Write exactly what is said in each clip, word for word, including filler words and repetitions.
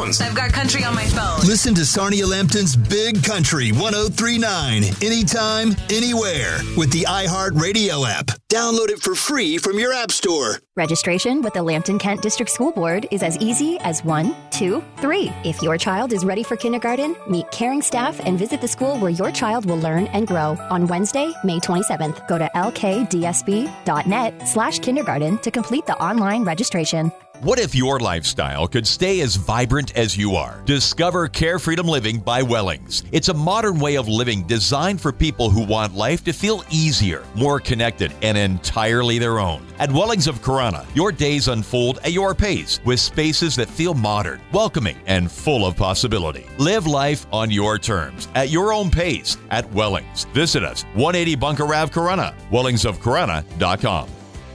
phones. I've got country on my phone. Listen to Sarnia Lambton's Big Country one oh three point nine anytime, anywhere with the iHeartRadio app. Download it for free from your app store. Registration with the Lambton Kent District School Board is as easy as one, two, three. If your child is ready for kindergarten, meet caring staff and visit the school where your child will learn and grow on Wednesday, May twenty-seventh. Go to lkdsb.net slash kindergarten to complete the online registration. What if your lifestyle could stay as vibrant as you are? Discover Care Freedom Living by Wellings. It's a modern way of living designed for people who want life to feel easier, more connected, and entirely their own. At Wellings of Corona, your days unfold at your pace with spaces that feel modern, welcoming, and full of possibility. Live life on your terms, at your own pace, at Wellings. Visit us, one eighty Bunker Ave, Corona, wellings of corona dot com.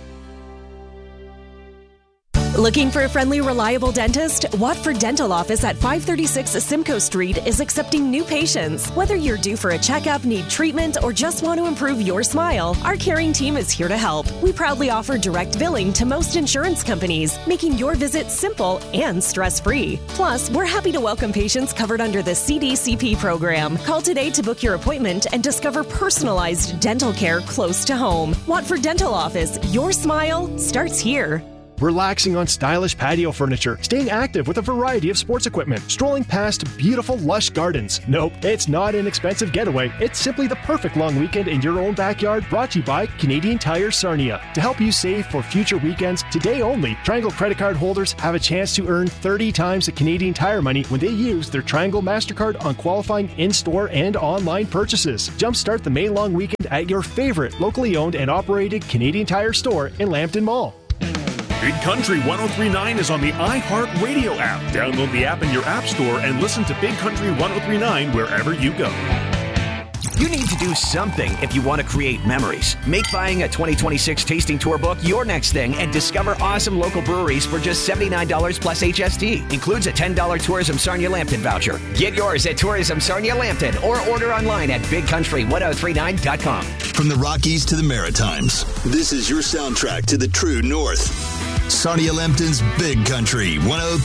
Looking for a friendly, reliable dentist? Watford Dental Office at five thirty-six Simcoe Street is accepting new patients. Whether you're due for a checkup, need treatment, or just want to improve your smile, our caring team is here to help. We proudly offer direct billing to most insurance companies, making your visit simple and stress-free. Plus, we're happy to welcome patients covered under the C D C P program. Call today to book your appointment and discover personalized dental care close to home. Watford Dental Office, your smile starts here. Relaxing on stylish patio furniture, staying active with a variety of sports equipment, strolling past beautiful lush gardens. Nope, it's not an expensive getaway. It's simply the perfect long weekend in your own backyard, brought to you by Canadian Tire Sarnia. To help you save for future weekends, today only, Triangle credit card holders have a chance to earn thirty times the Canadian Tire money when they use their Triangle MasterCard on qualifying in-store and online purchases. Jumpstart the May long weekend at your favorite locally owned and operated Canadian Tire store in Lambton Mall. Big Country one oh three point nine is on the iHeartRadio app. Download the app in your app store and listen to Big Country one oh three point nine wherever you go. You need to do something if you want to create memories. Make buying a twenty twenty-six tasting tour book your next thing and discover awesome local breweries for just seventy-nine dollars plus H S T. Includes a ten dollars Tourism Sarnia Lambton voucher. Get yours at Tourism Sarnia Lambton or order online at big country one oh three nine dot com. From the Rockies to the Maritimes, this is your soundtrack to the true North. Sarnia Lambton's Big Country one oh